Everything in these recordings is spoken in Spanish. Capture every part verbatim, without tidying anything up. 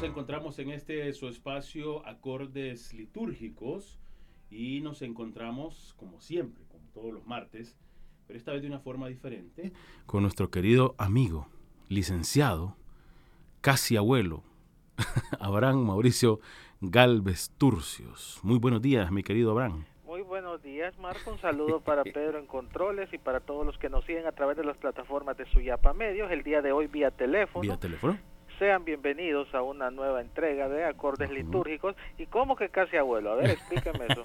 nos encontramos en este su espacio Acordes Litúrgicos y nos encontramos como siempre, como todos los martes, pero esta vez de una forma diferente, con nuestro querido amigo, licenciado, casi abuelo, Abraham Mauricio Galvez Turcios. Muy buenos días, mi querido Abraham. Muy buenos días, Marco. Un saludo para Pedro en Controles y para todos los que nos siguen a través de las plataformas de Suyapa Medios. El día de hoy vía teléfono. ¿Vía teléfono? Sean bienvenidos a una nueva entrega de Acordes uh-huh. Litúrgicos. ¿Y cómo que casi abuelo? A ver, explíqueme eso.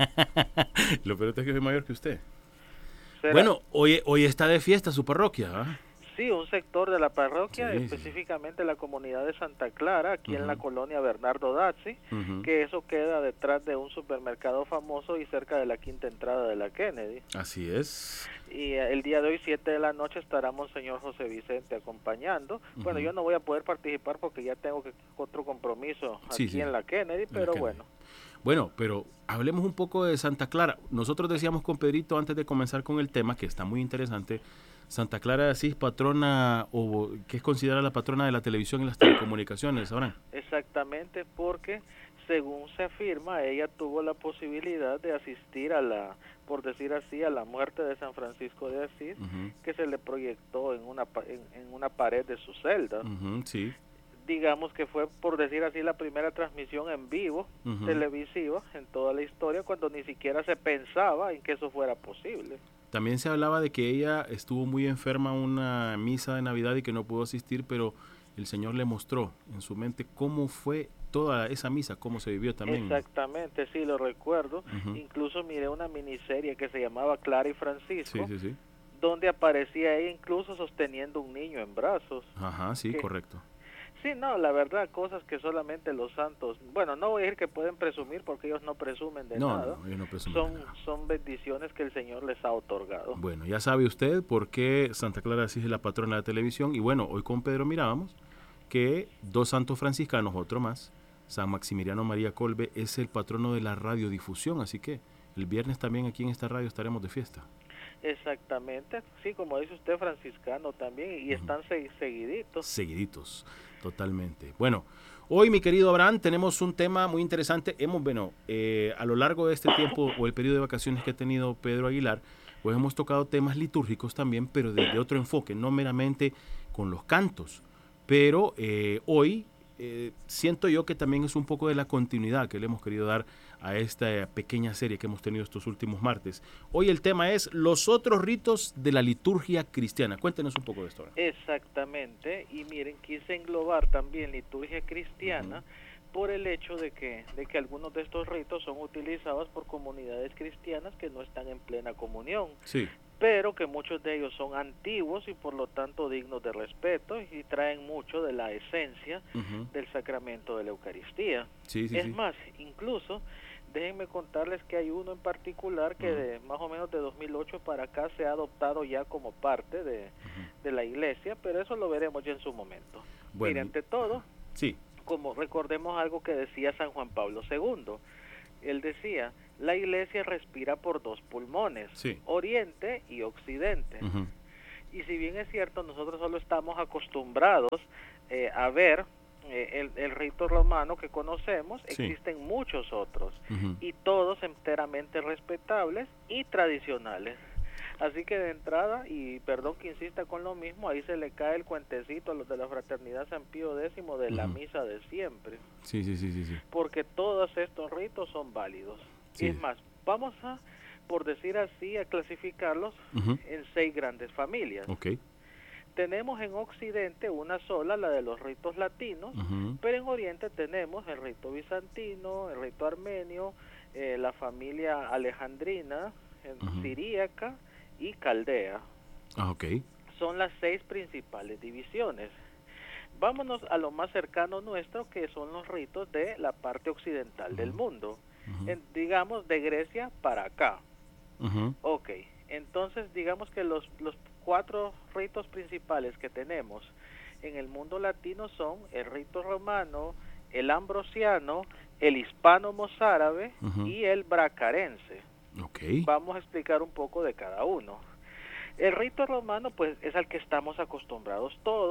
Lo peor es que soy mayor que usted. ¿Será? Bueno, hoy, hoy está de fiesta su parroquia, ¿ah? Sí, un sector de la parroquia, sí, específicamente sí. La comunidad de Santa Clara, aquí uh-huh. en la colonia Bernardo Dazzi, uh-huh. que eso queda detrás de un supermercado famoso y cerca de la quinta entrada de la Kennedy. Así es. Y el día de hoy, siete de la noche, estará Monseñor José Vicente acompañando. Uh-huh. Bueno, yo no voy a poder participar porque ya tengo que, otro compromiso aquí sí, sí. en la Kennedy, pero la bueno. Kennedy. Bueno, pero hablemos un poco de Santa Clara. Nosotros decíamos con Pedrito antes de comenzar con el tema, que está muy interesante, Santa Clara de Asís, patrona, o que es considerada la patrona de la televisión y las telecomunicaciones, ¿sabrán? Exactamente, porque según se afirma, ella tuvo la posibilidad de asistir a la, por decir así, a la muerte de San Francisco de Asís, uh-huh. que se le proyectó en una, en, en una pared de su celda. Uh-huh, sí. Digamos que fue, por decir así, la primera transmisión en vivo, uh-huh. televisiva, en toda la historia, cuando ni siquiera se pensaba en que eso fuera posible. También se hablaba de que ella estuvo muy enferma en una misa de Navidad y que no pudo asistir, pero el Señor le mostró en su mente cómo fue toda esa misa, cómo se vivió también. Exactamente, sí, lo recuerdo. Uh-huh. Incluso miré una miniserie que se llamaba Clara y Francisco, sí, sí, sí. donde aparecía ella incluso sosteniendo un niño en brazos. Ajá, sí, que, correcto. Sí, no, la verdad, cosas que solamente los santos, bueno, no voy a decir que pueden presumir porque ellos no presumen de no, nada. No, ellos no presumen son, de nada. Son bendiciones que el Señor les ha otorgado. Bueno, ya sabe usted por qué Santa Clara de Asís es la patrona de la televisión. Y bueno, hoy con Pedro mirábamos que dos santos franciscanos, otro más, San Maximiliano María Kolbe, es el patrono de la radiodifusión. Así que el viernes también aquí en esta radio estaremos de fiesta. Exactamente, sí, como dice usted, franciscano también, y uh-huh. están se- seguiditos. Seguiditos, totalmente. Bueno, hoy, mi querido Abraham, tenemos un tema muy interesante. Hemos, bueno, eh, a lo largo de este tiempo o el periodo de vacaciones que ha tenido Pedro Aguilar, pues hemos tocado temas litúrgicos también, pero desde otro enfoque, no meramente con los cantos. Pero eh, hoy eh, siento yo que también es un poco de la continuidad que le hemos querido dar a esta pequeña serie que hemos tenido estos últimos martes. Hoy el tema es los otros ritos de la liturgia cristiana. Cuéntenos un poco de esto. Exactamente, y miren, quise englobar también liturgia cristiana uh-huh. por el hecho de que, de que algunos de estos ritos son utilizados por comunidades cristianas que no están en plena comunión. Sí. Pero que muchos de ellos son antiguos y por lo tanto dignos de respeto y traen mucho de la esencia uh-huh. del sacramento de la Eucaristía. Sí, sí, es sí. más, incluso déjenme contarles que hay uno en particular que uh-huh. de más o menos de dos mil ocho para acá se ha adoptado ya como parte de, uh-huh. de la iglesia, pero eso lo veremos ya en su momento. Bueno, Mire, ante todo, sí. como recordemos algo que decía San Juan Pablo segundo, él decía, la iglesia respira por dos pulmones, sí. oriente y occidente. Uh-huh. Y si bien es cierto, nosotros solo estamos acostumbrados eh, a ver eh, el, el rito romano que conocemos, sí. existen muchos otros, uh-huh. y todos enteramente respetables y tradicionales. Así que de entrada, y perdón que insista con lo mismo, ahí se le cae el cuentecito a los de la Fraternidad San Pío X de uh-huh. la misa de siempre. Sí, sí, sí, sí, sí. Porque todos estos ritos son válidos. Sí. Es más, vamos a, por decir así, a clasificarlos uh-huh. en seis grandes familias. Okay. Tenemos en Occidente una sola, la de los ritos latinos, uh-huh. pero en Oriente tenemos el rito bizantino, el rito armenio, eh, la familia alejandrina, uh-huh. siríaca y caldea. Ah, okay. Son las seis principales divisiones. Vámonos a lo más cercano nuestro, que son los ritos de la parte occidental uh-huh. del mundo. Uh-huh. En, digamos, de Grecia para acá. Uh-huh. Ok, entonces digamos que los, los cuatro ritos principales que tenemos en el mundo latino son el rito romano, el ambrosiano, el hispano-mozárabe uh-huh. y el bracarense. Okay. Vamos a explicar un poco de cada uno. El rito romano pues es al que estamos acostumbrados todos,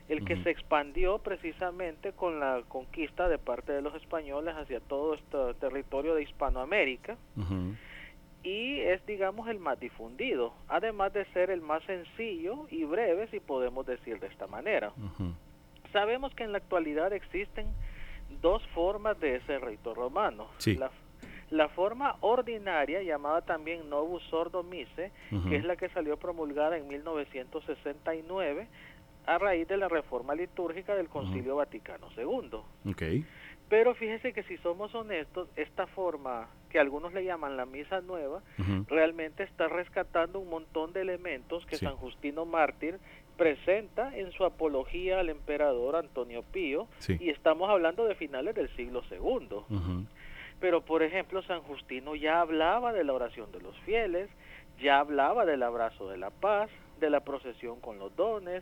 el que uh-huh. se expandió precisamente con la conquista de parte de los españoles hacia todo este territorio de Hispanoamérica, uh-huh. y es, digamos, el más difundido, además de ser el más sencillo y breve, si podemos decir de esta manera. Uh-huh. Sabemos que en la actualidad existen dos formas de ese rito romano. Sí. La, la forma ordinaria, llamada también Novus Ordo Missae, uh-huh. que es la que salió promulgada en mil novecientos sesenta y nueve a raíz de la reforma litúrgica del Concilio uh-huh. Vaticano segundo. Okay. Pero fíjese que si somos honestos, esta forma que algunos le llaman la misa nueva, uh-huh. realmente está rescatando un montón de elementos que sí. San Justino Mártir presenta en su apología al emperador Antonio Pío, sí. y estamos hablando de finales del siglo segundo. Uh-huh. Pero, por ejemplo, San Justino ya hablaba de la oración de los fieles, ya hablaba del abrazo de la paz, de la procesión con los dones,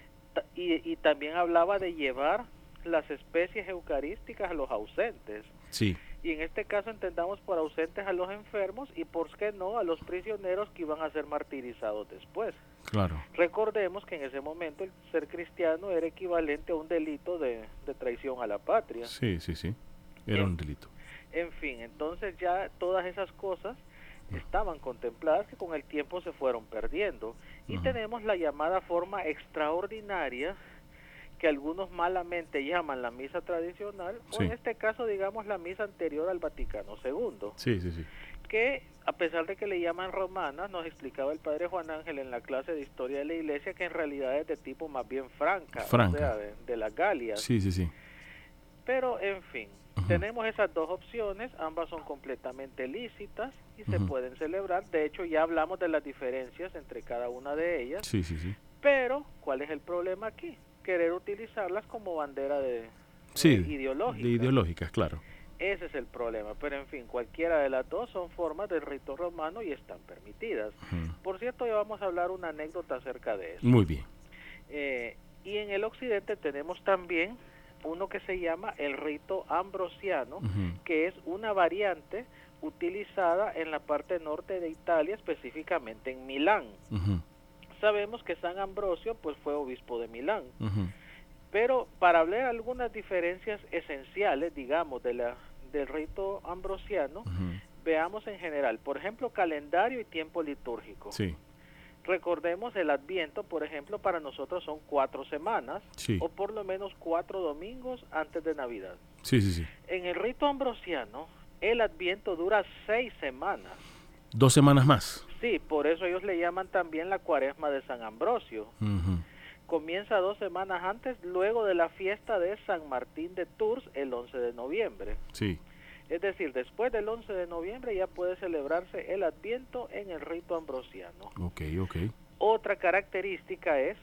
y, y también hablaba de llevar las especies eucarísticas a los ausentes. Sí. Y en este caso entendamos por ausentes a los enfermos y, por qué no, a los prisioneros que iban a ser martirizados después. Claro. Recordemos que en ese momento el ser cristiano era equivalente a un delito de, de traición a la patria. Sí, sí, sí. Era en, un delito. En fin, entonces ya todas esas cosas uh-huh. estaban contempladas, que con el tiempo se fueron perdiendo. Y uh-huh. tenemos la llamada forma extraordinaria, que algunos malamente llaman la misa tradicional, sí. o en este caso, digamos, la misa anterior al Vaticano segundo. Sí, sí, sí. Que, a pesar de que le llaman romana, nos explicaba el padre Juan Ángel en la clase de Historia de la Iglesia que en realidad es de tipo más bien franca, franca. o sea, de, de las Galias. Sí, sí, sí. Pero, en fin, uh-huh. tenemos esas dos opciones, ambas son completamente lícitas y uh-huh. se pueden celebrar. De hecho, ya hablamos de las diferencias entre cada una de ellas. Sí, sí, sí. Pero, ¿cuál es el problema aquí? Querer utilizarlas como bandera de, sí, de ideológica. De ideológicas, claro. Ese es el problema, pero en fin, cualquiera de las dos son formas del rito romano y están permitidas. Uh-huh. Por cierto, ya vamos a hablar una anécdota acerca de eso. Muy bien. Eh, y en el occidente tenemos también uno que se llama el rito ambrosiano, uh-huh. que es una variante utilizada en la parte norte de Italia, específicamente en Milán. Uh-huh. Sabemos que San Ambrosio pues fue obispo de Milán, uh-huh. pero para hablar algunas diferencias esenciales, digamos, de la del rito ambrosiano, uh-huh. veamos en general, por ejemplo, calendario y tiempo litúrgico. Sí. Recordemos el Adviento, por ejemplo, para nosotros son cuatro semanas, sí. o por lo menos cuatro domingos antes de Navidad. Sí, sí, sí. En el rito ambrosiano, el Adviento dura seis semanas. Dos semanas más. Sí, por eso ellos le llaman también la Cuaresma de San Ambrosio. Uh-huh. Comienza dos semanas antes, luego de la fiesta de San Martín de Tours, el once de noviembre. Sí. Es decir, después del once de noviembre ya puede celebrarse el Adviento en el rito ambrosiano. Ok, ok. Otra característica es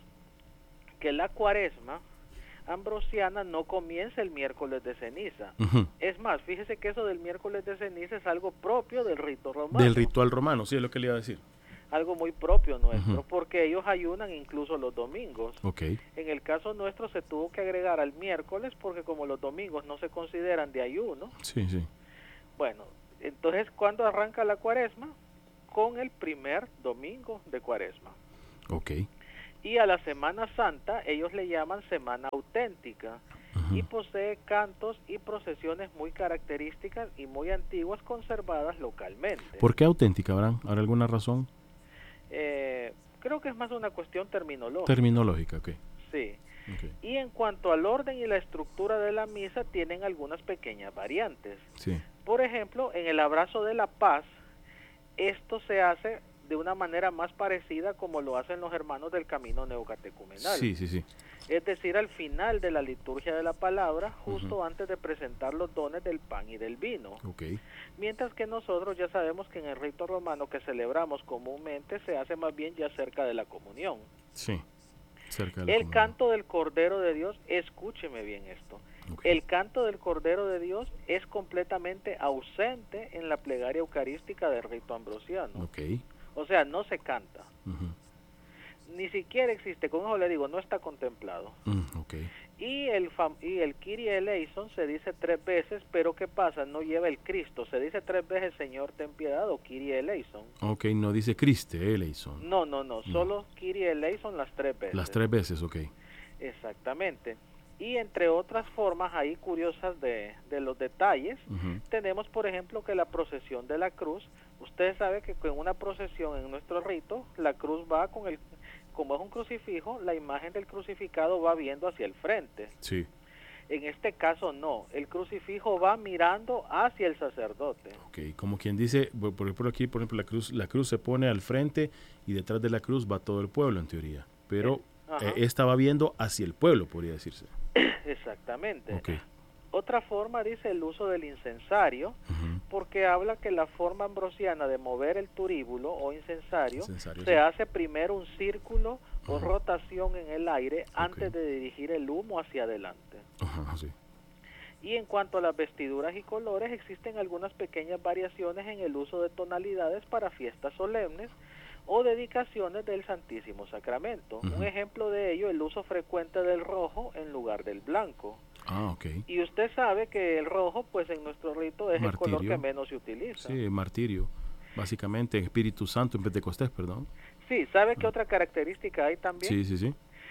que la Cuaresma ambrosiana no comienza el miércoles de ceniza. Uh-huh. Es más, fíjese que eso del miércoles de ceniza es algo propio del rito romano. Del ritual romano, sí, es lo que le iba a decir. Algo muy propio nuestro, uh-huh. porque ellos ayunan incluso los domingos. Okay. En el caso nuestro se tuvo que agregar al miércoles porque como los domingos no se consideran de ayuno. Sí, sí. Bueno, entonces, ¿cuándo arranca la Cuaresma? Con el primer domingo de Cuaresma. Ok. Y a la Semana Santa ellos le llaman Semana Auténtica, uh-huh. y posee cantos y procesiones muy características y muy antiguas conservadas localmente. ¿Por qué auténtica, Abraham? ¿Habrá alguna razón? Eh, creo que es más una cuestión terminológica. Terminológica, ok. Sí. Okay. Y en cuanto al orden y la estructura de la misa, tienen algunas pequeñas variantes. Sí. Por ejemplo, en el abrazo de la paz, esto se hace de una manera más parecida como lo hacen los hermanos del camino neocatecumenal. Sí, sí, sí. Es decir, al final de la liturgia de la palabra, justo uh-huh. antes de presentar los dones del pan y del vino. Okay. Mientras que nosotros ya sabemos que en el rito romano que celebramos comúnmente se hace más bien ya cerca de la comunión. Sí, cerca de la el comunión. Canto del Cordero de Dios, escúcheme bien esto, okay. el canto del Cordero de Dios es completamente ausente en la plegaria eucarística del rito ambrosiano. Okay. O sea, no se canta. Uh-huh. Ni siquiera existe, con eso le digo, no está contemplado. Mm, okay. Y el fam- y el Kyrie eleison se dice tres veces, pero ¿qué pasa? No lleva el Cristo, se dice tres veces Señor ten piedad o Kyrie eleison. Ok, no dice Christe eleison. No, no, no, solo no. Kyrie eleison las tres veces. Las tres veces, ok. Exactamente. Y entre otras formas ahí curiosas de, de los detalles, uh-huh. tenemos por ejemplo que la procesión de la cruz, usted sabe que con una procesión en nuestro rito, la cruz va con el, como es un crucifijo, la imagen del crucificado va viendo hacia el frente. Sí. En este caso no, el crucifijo va mirando hacia el sacerdote. Ok, como quien dice, por ejemplo aquí, por ejemplo la cruz, la cruz se pone al frente y detrás de la cruz va todo el pueblo en teoría, pero eh, esta va viendo hacia el pueblo, podría decirse. Exactamente. Okay. Otra forma dice el uso del incensario, uh-huh. porque habla que la forma ambrosiana de mover el turíbulo o incensario, incensario se sí. hace primero un círculo uh-huh. o rotación en el aire okay. antes de dirigir el humo hacia adelante. Uh-huh, sí. Y en cuanto a las vestiduras y colores, existen algunas pequeñas variaciones en el uso de tonalidades para fiestas solemnes o dedicaciones del Santísimo Sacramento. Uh-huh. Un ejemplo de ello, el uso frecuente del rojo en lugar del blanco. Ah, ok. Y usted sabe que el rojo, pues en nuestro rito es martirio. El color que menos se utiliza. Sí, martirio, básicamente, Espíritu Santo en Pentecostés, perdón. Sí, ¿sabe ah. qué otra característica hay también? Sí, sí, sí.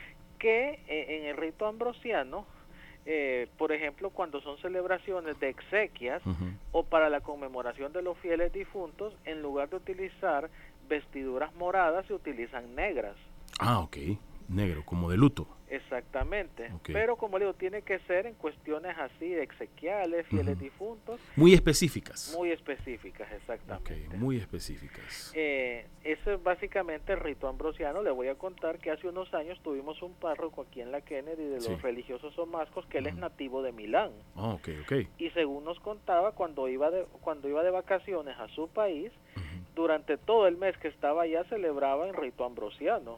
Que eh, en el rito ambrosiano, eh, por ejemplo, cuando son celebraciones de exequias uh-huh. o para la conmemoración de los fieles difuntos, en lugar de utilizar vestiduras moradas se utilizan negras. Ah, ok, negro, como de luto. Exactamente, okay. Pero como le digo, tiene que ser en cuestiones así de exequiales, fieles uh-huh. difuntos. Muy específicas. Muy específicas, exactamente. Okay, muy específicas. Eh, eso es básicamente el rito ambrosiano. Le voy a contar que hace unos años tuvimos un párroco aquí en la Kennedy de los sí. religiosos omascos, que uh-huh. él es nativo de Milán. Ah, oh, okay, okay. Y según nos contaba, cuando iba de, cuando iba de vacaciones a su país, uh-huh. durante todo el mes que estaba allá celebraba en rito ambrosiano.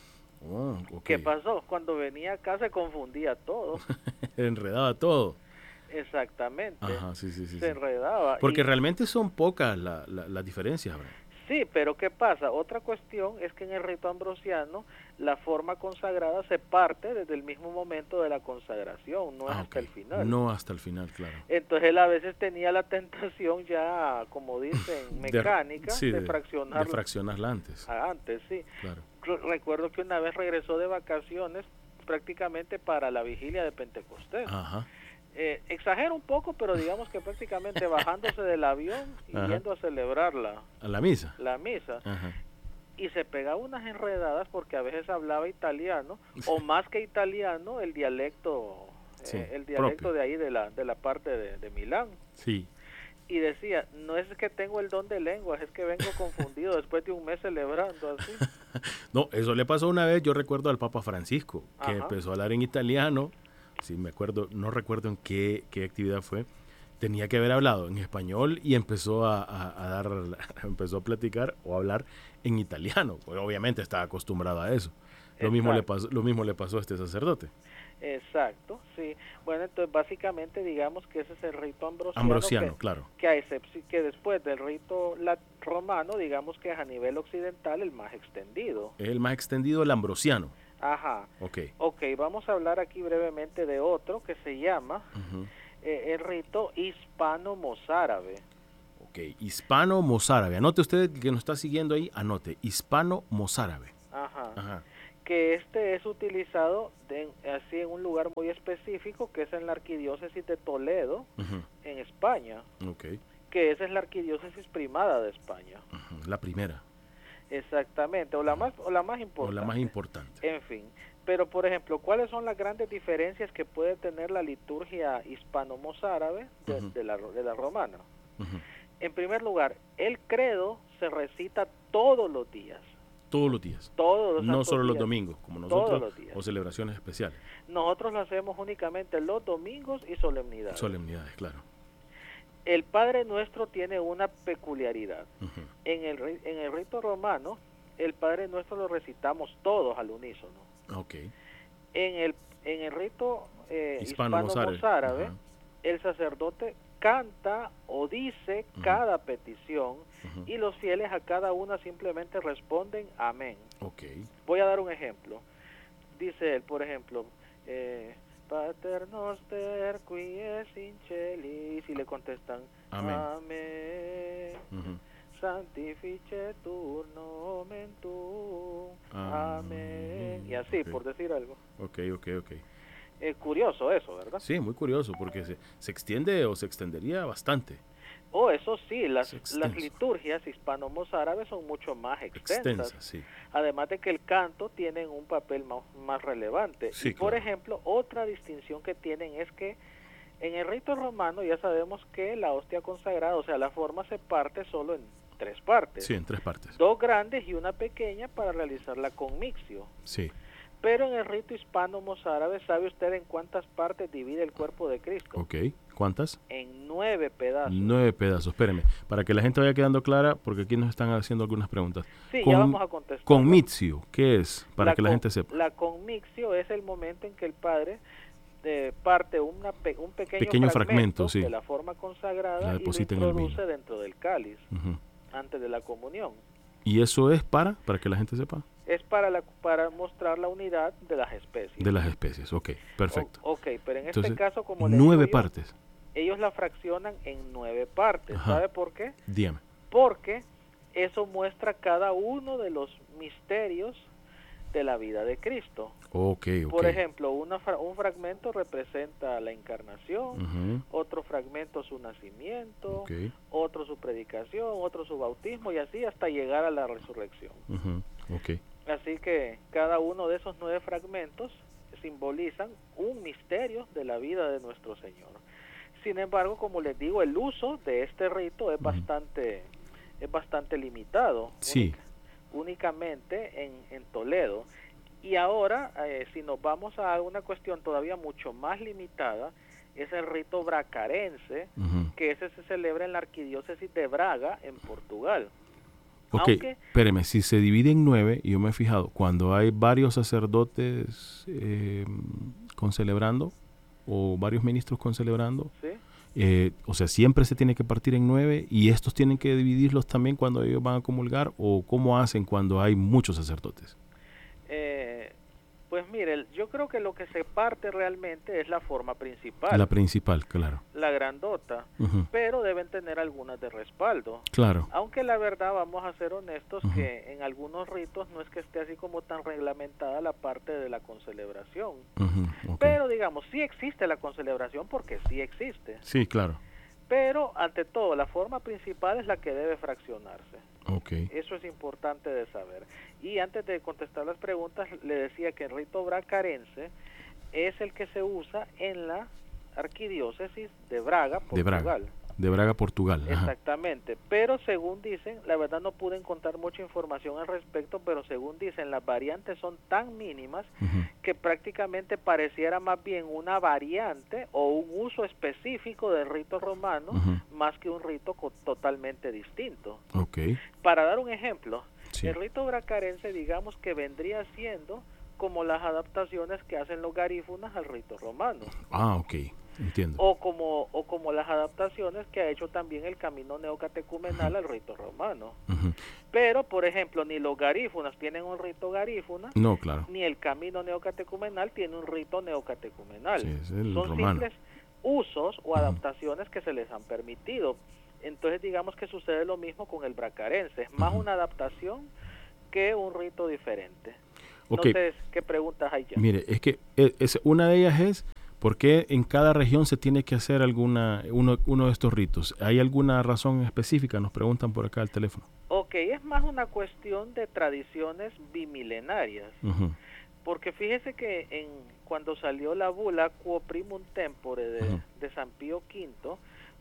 Oh, okay. ¿Qué pasó? Cuando venía acá se confundía todo. Enredaba todo. Exactamente. Ajá, sí, sí, sí, se sí. enredaba. Porque y... realmente son pocas la, la, las diferencias, ¿verdad? Sí, pero ¿qué pasa? Otra cuestión es que en el rito ambrosiano la forma consagrada se parte desde el mismo momento de la consagración, no es ah, hasta okay. el final. No hasta el final, claro. Entonces él a veces tenía la tentación ya, como dicen, mecánica, de, sí, de, de fraccionarla. De fraccionarla antes. Antes, sí. Claro. Recuerdo que una vez regresó de vacaciones prácticamente para la vigilia de Pentecostés. Ajá. Eh, exagero un poco, pero digamos que prácticamente bajándose del avión y Ajá. yendo a celebrarla. ¿A la misa? La misa. Ajá. Y se pegaba unas enredadas porque a veces hablaba italiano, o más que italiano, el dialecto, sí, eh, el dialecto propio. de ahí de la, de la parte de, de Milán. Sí. Y decía, no es que tengo el don de lenguas, es que vengo confundido después de un mes celebrando así. No, eso le pasó una vez, yo recuerdo al Papa Francisco, que Ajá. empezó a hablar en italiano, sí me acuerdo, no recuerdo en qué, qué actividad fue, tenía que haber hablado en español y empezó a, a, a dar, empezó a platicar o a hablar en italiano, pues obviamente estaba acostumbrado a eso. Lo mismo, le pasó, lo mismo le pasó a este sacerdote. Exacto, sí. Bueno, entonces básicamente digamos que ese es el rito ambrosiano. Ambrosiano, que, claro. Que, a excepción, que después del rito romano, digamos que es a nivel occidental el más extendido. Es el más extendido, el ambrosiano. Ajá. Ok. Ok, vamos a hablar aquí brevemente de otro que se llama uh-huh. eh, el rito hispano-mozárabe. Ok, hispano-mozárabe. Anote usted que nos está siguiendo ahí, anote, hispano-mozárabe. Ajá. Ajá. Que este es utilizado de, así en un lugar muy específico, que es en la arquidiócesis de Toledo, uh-huh. en España. Okay. Que esa es la arquidiócesis primada de España. Uh-huh. La primera. Exactamente, o la más o la más importante. O la más importante. En fin, pero por ejemplo, ¿cuáles son las grandes diferencias que puede tener la liturgia hispano-mozárabe de, uh-huh. de, la, de la romana? Uh-huh. En primer lugar, el credo se recita todos los días. Todos los días. Todos los no solo días. los domingos, como nosotros, o celebraciones especiales. Nosotros lo hacemos únicamente los domingos y solemnidades. Solemnidades, claro. El Padre Nuestro tiene una peculiaridad. Uh-huh. En el en el rito romano, el Padre Nuestro lo recitamos todos al unísono. Okay. En el en el rito eh, hispano-mozárabe, uh-huh. el sacerdote canta o dice uh-huh. cada petición uh-huh. y los fieles a cada una simplemente responden amén. Okay. Voy a dar un ejemplo. Dice él, por ejemplo, eh, Pater noster qui es in celis, y le contestan amén. amén. Uh-huh. santifice tu nomen tu, amén. Y así, okay. por decir algo. Ok, ok, ok. Es curioso eso, ¿verdad? Sí, muy curioso, porque se, se extiende o se extendería bastante. Oh, eso sí, las, las liturgias hispano-mozárabes son mucho más extensas. Extensas, sí. Además de que el canto tiene un papel más, más relevante. Sí, y por claro. ejemplo, otra distinción que tienen es que en el rito romano ya sabemos que la hostia consagrada, o sea, la forma se parte solo en tres partes. Sí, en tres partes. Dos grandes y una pequeña para realizar la conmixio. Sí. Pero en el rito hispano-mozárabe, ¿sabe usted en cuántas partes divide el cuerpo de Cristo? Ok, ¿cuántas? En nueve pedazos. Nueve pedazos, espéreme, para que la gente vaya quedando clara, porque aquí nos están haciendo algunas preguntas. Sí, Con, ya vamos a contestar. Conmixio, ¿qué es? Para la que la con, gente sepa. La conmixio es el momento en que el padre eh, parte una pe un pequeño, pequeño fragmento, fragmento sí. de la forma consagrada la y lo introduce dentro del cáliz, uh-huh. antes de la comunión. ¿Y eso es para, para que la gente sepa? Es para la, para mostrar la unidad de las especies. De las especies, ok, perfecto. O, ok, pero en Entonces, este caso, como les nueve digo yo, partes. ellos la fraccionan en nueve partes. Ajá. ¿Sabe por qué? Dígame. Porque eso muestra cada uno de los misterios de la vida de Cristo. Okay, okay. Por ejemplo, una fra un fragmento representa la encarnación, uh-huh. otro fragmento su nacimiento, okay. otro su predicación, otro su bautismo y así hasta llegar a la resurrección. Uh-huh. Okay. Así que cada uno de esos nueve fragmentos simbolizan un misterio de la vida de nuestro Señor. Sin embargo, como les digo, el uso de este rito es uh-huh. bastante es bastante limitado. Sí. Única, únicamente en, en Toledo. Y ahora, eh, si nos vamos a una cuestión todavía mucho más limitada, es el rito bracarense, uh-huh. que ese se celebra en la arquidiócesis de Braga, en Portugal. Ok, Aunque, espéreme, si se divide en nueve, y yo me he fijado, cuando hay varios sacerdotes eh, concelebrando, o varios ministros concelebrando, ¿sí? Eh, o sea, siempre se tiene que partir en nueve y estos tienen que dividirlos también cuando ellos van a comulgar, o cómo hacen cuando hay muchos sacerdotes. Eh, pues mire, yo creo que lo que se parte realmente es la forma principal. La principal, claro. La grandota, uh-huh. pero deben tener algunas de respaldo. Claro. Aunque la verdad, vamos a ser honestos, uh-huh. que en algunos ritos no es que esté así como tan reglamentada la parte de la concelebración. Uh-huh. Okay. Pero digamos, sí existe la concelebración porque sí existe. Sí, claro. Pero ante todo, la forma principal es la que debe fraccionarse. Okay. Eso es importante de saber. Y antes de contestar las preguntas, le decía que el rito bracarense es el que se usa en la arquidiócesis de Braga, Portugal. De Braga, de Braga, Portugal. Exactamente. Ajá. Pero según dicen, la verdad no pude encontrar mucha información al respecto, pero según dicen, las variantes son tan mínimas uh-huh. que prácticamente pareciera más bien una variante o un uso específico del rito romano, uh-huh. más que un rito co- totalmente distinto. Okay. Para dar un ejemplo, sí. el rito bracarense, digamos que vendría siendo como las adaptaciones que hacen los garífunas al rito romano. Ah, ok, entiendo. O como, o como las adaptaciones que ha hecho también el camino neocatecumenal uh-huh. al rito romano. Uh-huh. Pero, por ejemplo, ni los garífunas tienen un rito garífuna, no, claro. ni el camino neocatecumenal tiene un rito neocatecumenal. Sí, es el Son romano. simples usos o adaptaciones uh-huh. que se les han permitido. Entonces, digamos que sucede lo mismo con el bracarense. Es más uh-huh. una adaptación que un rito diferente. Okay. No sé qué preguntas hay ya. Mire, es que es, una de ellas es ¿por qué en cada región se tiene que hacer alguna uno, uno de estos ritos? ¿Hay alguna razón específica? Nos preguntan por acá al teléfono. Ok, es más una cuestión de tradiciones bimilenarias. Uh-huh. Porque fíjese que en cuando salió la bula Quo Primum Tempore de, uh-huh. de San Pío quinto,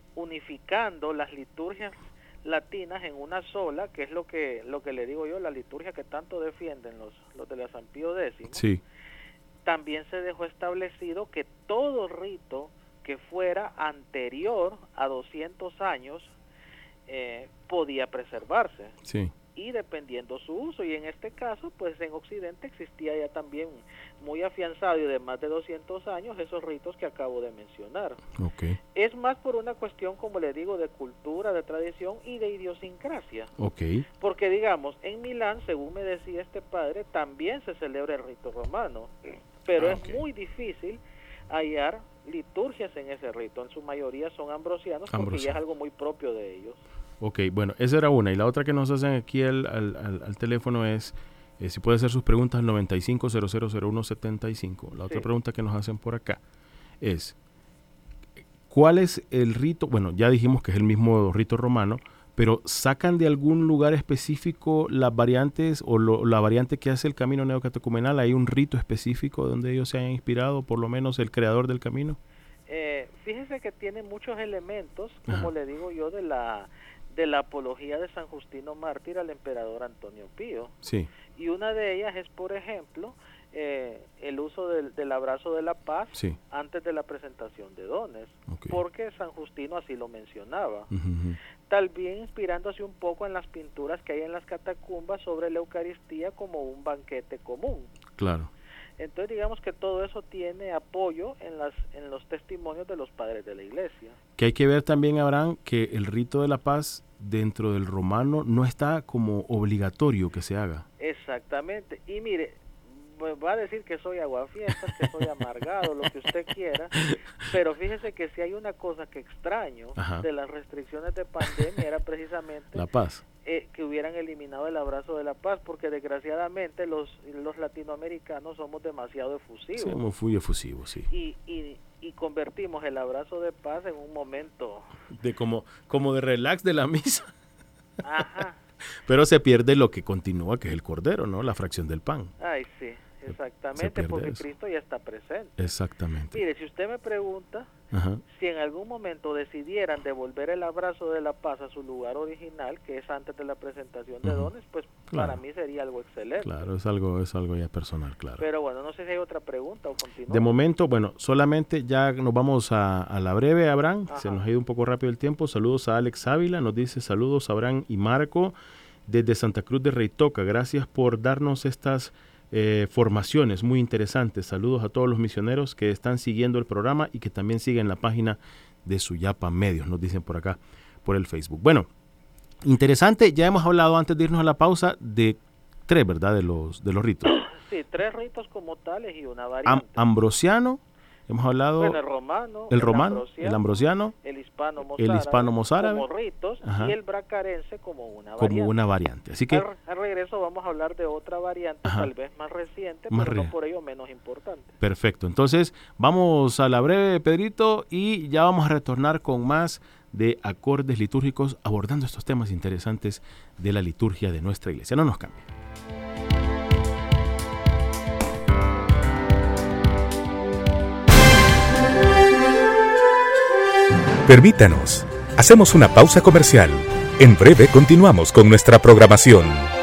unificando las liturgias latinas en una sola, que es lo que lo que le digo yo, la liturgia que tanto defienden los, los de la San Pío X, sí. también se dejó establecido que todo rito que fuera anterior a doscientos años eh, podía preservarse. Sí. Y dependiendo su uso, y en este caso, pues en Occidente existía ya también muy afianzado y de más de doscientos años esos ritos que acabo de mencionar. Okay. Es más por una cuestión, como le digo, de cultura, de tradición y de idiosincrasia. Okay. Porque digamos, en Milán, según me decía este padre, también se celebra el rito romano, pero ah, es okay. muy difícil hallar liturgias en ese rito. En su mayoría son ambrosianos, porque Ambrosio. ya es algo muy propio de ellos. Ok, bueno, esa era una. Y la otra que nos hacen aquí al, al, al, al teléfono es, eh, si puede hacer sus preguntas al noventa y cinco, cero cero cero uno setenta y cinco. La otra Sí. pregunta que nos hacen por acá es, ¿cuál es el rito? Bueno, ya dijimos que es el mismo rito romano, pero ¿sacan de algún lugar específico las variantes o lo, la variante que hace el camino neocatecumenal? ¿Hay un rito específico donde ellos se hayan inspirado, por lo menos el creador del camino? Eh, fíjese que tiene muchos elementos, como Ajá. le digo yo, de la de la apología de San Justino Mártir al emperador Antonio Pío. Sí. Y una de ellas es, por ejemplo, eh, el uso del, del abrazo de la paz Sí. antes de la presentación de dones, Okay. porque San Justino así lo mencionaba. Uh-huh, uh-huh. Tal vez inspirándose un poco en las pinturas que hay en las catacumbas sobre la Eucaristía como un banquete común. Claro. Entonces digamos que todo eso tiene apoyo en las en los testimonios de los padres de la Iglesia. Que hay que ver también, Abraham, que el rito de la paz dentro del romano no está como obligatorio que se haga. Exactamente. Y mire, va a decir que soy aguafiestas, que soy amargado, lo que usted quiera, pero fíjese que si hay una cosa que extraño Ajá. de las restricciones de pandemia era precisamente La paz. eh, que hubieran eliminado el abrazo de la paz, porque desgraciadamente los los latinoamericanos somos demasiado efusivos. Sí, muy, muy efusivo, sí. Y, y, y convertimos el abrazo de paz en un momento... De como, como de relax de la misa. Ajá. Pero se pierde lo que continúa, que es el cordero, ¿no? La fracción del pan. Ay, sí, exactamente, porque eso. Cristo ya está presente. Exactamente. Mire, si usted me pregunta, Ajá. si en algún momento decidieran devolver el abrazo de la paz a su lugar original, que es antes de la presentación de Ujú. dones, pues Claro. para mí sería algo excelente. Claro, es algo, es algo ya personal, claro. Pero bueno, no sé si hay otra pregunta o continúa. De momento, bueno, solamente ya nos vamos a, a la breve, Abraham. Ajá. Se nos ha ido un poco rápido el tiempo. Saludos a Alex Ávila, nos dice saludos a Abraham y Marco desde Santa Cruz de Reitoca. Gracias por darnos estas eh, formaciones muy interesantes. Saludos a todos los misioneros que están siguiendo el programa y que también siguen la página de Suyapa Medios, nos dicen por acá, por el Facebook. Bueno, interesante, ya hemos hablado antes de irnos a la pausa de tres, ¿verdad? De los, de los ritos. Sí, tres ritos como tales y una Am- variante. ambrosiano, hemos hablado... Bueno, el romano, el romano, el ambrosiano, el hispano el hispano mozárabe, como ritos ajá, y el bracarense como una como variante. una variante. Así que, Al, al regreso vamos a hablar de otra variante, ajá, tal vez más reciente, más pero re- no por ello menos importante. perfecto. Entonces, vamos a la breve, Pedrito, y ya vamos a retornar con más de acordes litúrgicos, abordando estos temas interesantes de la liturgia de nuestra iglesia. No nos cambie. Permítanos, hacemos una pausa comercial. En breve continuamos con nuestra programación.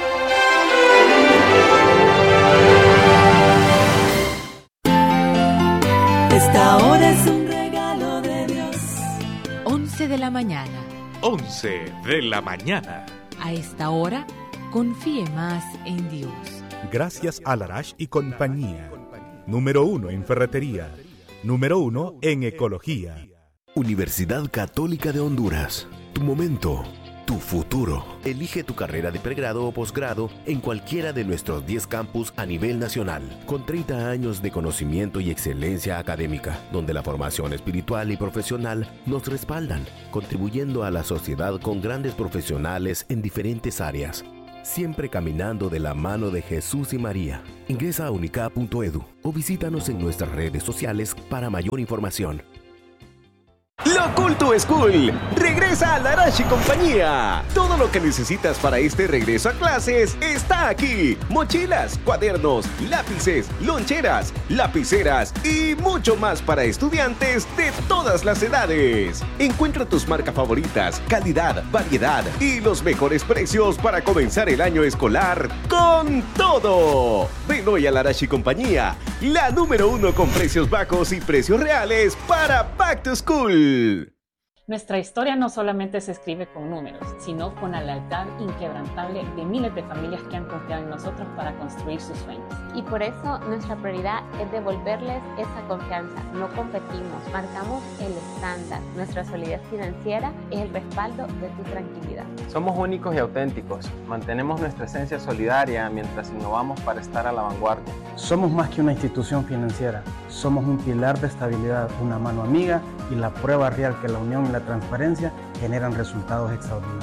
Esta hora es un regalo de Dios. once de la mañana. once de la mañana. A esta hora, confíe más en Dios. Gracias a Larash y compañía. Número uno en ferretería. Número uno en ecología. Universidad Católica de Honduras. Tu momento, tu futuro. Elige tu carrera de pregrado o posgrado en cualquiera de nuestros diez campus a nivel nacional, con treinta años de conocimiento y excelencia académica, donde la formación espiritual y profesional nos respaldan, contribuyendo a la sociedad con grandes profesionales en diferentes áreas, siempre caminando de la mano de Jesús y María. Ingresa a unicap punto edu o visítanos en nuestras redes sociales para mayor información. Lo Culto School regresa a Larash y compañía. Todo lo que necesitas para este regreso a clases está aquí. Mochilas, cuadernos, lápices, loncheras, lapiceras y mucho más para estudiantes de todas las edades. Encuentra tus marcas favoritas, calidad, variedad y los mejores precios para comenzar el año escolar con todo. Ven hoy a Larash y compañía, la número uno con precios bajos y precios reales para Back to School. Nuestra historia no solamente se escribe con números, sino con la lealtad inquebrantable de miles de familias que han confiado en nosotros para construir sus sueños. Y por eso nuestra prioridad es devolverles esa confianza. No competimos, marcamos el estándar. Nuestra solidez financiera es el respaldo de tu tranquilidad. Somos únicos y auténticos. Mantenemos nuestra esencia solidaria mientras innovamos para estar a la vanguardia. Somos más que una institución financiera. Somos un pilar de estabilidad, una mano amiga y la prueba real que la unión y la transparencia generan resultados extraordinarios.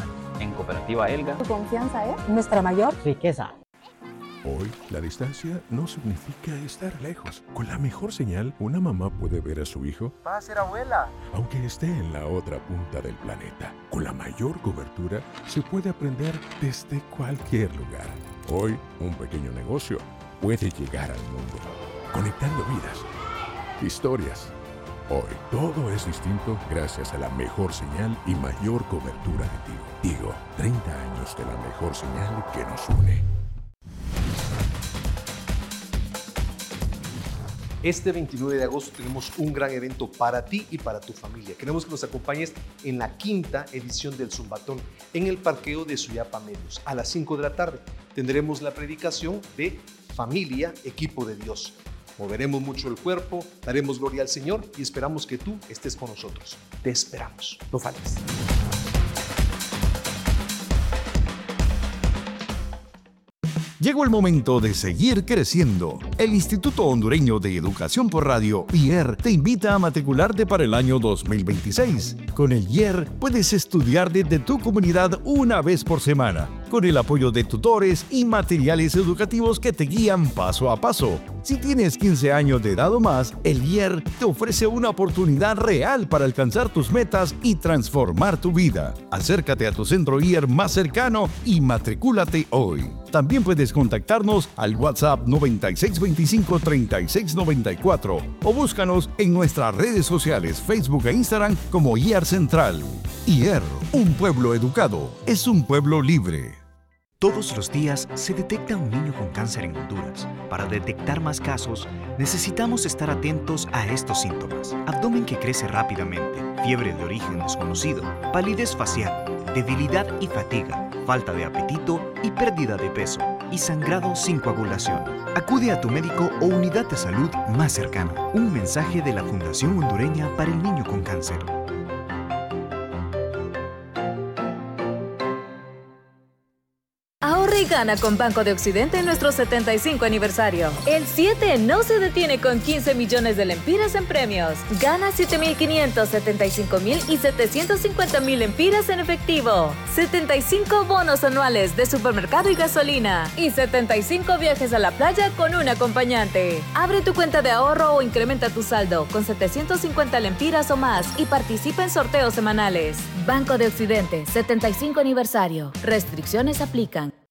En Cooperativa Elga, tu confianza es nuestra mayor riqueza. Hoy, la distancia no significa estar lejos. Con la mejor señal, una mamá puede ver a su hijo. Va a ser abuela. Aunque esté en la otra punta del planeta. Con la mayor cobertura, se puede aprender desde cualquier lugar. Hoy, un pequeño negocio puede llegar al mundo, conectando vidas, historias. Hoy, todo es distinto gracias a la mejor señal y mayor cobertura de Tigo. Tigo, treinta años de la mejor señal que nos une. Este veintinueve de agosto tenemos un gran evento para ti y para tu familia. Queremos que nos acompañes en la quinta edición del Zumbatón en el parqueo de Suyapa Medios. A las cinco de la tarde tendremos la predicación de Familia, Equipo de Dios. Moveremos mucho el cuerpo, daremos gloria al Señor y esperamos que tú estés con nosotros. Te esperamos. No faltes. Llegó el momento de seguir creciendo. El Instituto Hondureño de Educación por Radio, I E R, te invita a matricularte para el año dos mil veintiséis. Con el I E R puedes estudiar desde tu comunidad una vez por semana, con el apoyo de tutores y materiales educativos que te guían paso a paso. Si tienes quince años de edad o más, el I E R te ofrece una oportunidad real para alcanzar tus metas y transformar tu vida. Acércate a tu centro I E R más cercano y matricúlate hoy. También puedes contactarnos al WhatsApp noventa y seis veinticinco treinta y seis noventa y cuatro o búscanos en nuestras redes sociales Facebook e Instagram como I E R Central. I E R, un pueblo educado, es un pueblo libre. Todos los días se detecta un niño con cáncer en Honduras. Para detectar más casos, necesitamos estar atentos a estos síntomas. Abdomen que crece rápidamente, fiebre de origen desconocido, palidez facial, debilidad y fatiga, falta de apetito y pérdida de peso, y sangrado sin coagulación. Acude a tu médico o unidad de salud más cercana. Un mensaje de la Fundación Hondureña para el Niño con Cáncer. Ahorra y gana con Banco de Occidente en nuestro setenta y cinco aniversario. El siete no se detiene con quince millones de lempiras en premios. Gana siete mil quinientos, setenta y cinco mil y setecientos cincuenta mil lempiras en efectivo. setenta y cinco bonos anuales de supermercado y gasolina. Y setenta y cinco viajes a la playa con un acompañante. Abre tu cuenta de ahorro o incrementa tu saldo con setecientos cincuenta lempiras o más y participa en sorteos semanales. Banco de Occidente, setenta y cinco aniversario. Restricciones aplican.